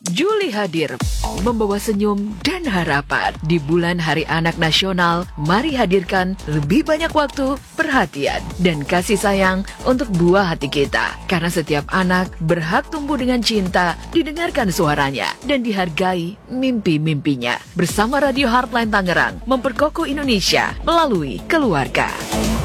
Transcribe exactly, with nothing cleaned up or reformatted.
Juli hadir, membawa senyum dan harapan. Di bulan Hari Anak Nasional, mari hadirkan lebih banyak waktu, perhatian, dan kasih sayang untuk buah hati kita. Karena setiap anak berhak tumbuh dengan cinta, didengarkan suaranya, dan dihargai mimpi-mimpinya. Bersama Radio Heartline Tangerang, memperkokoh Indonesia melalui keluarga.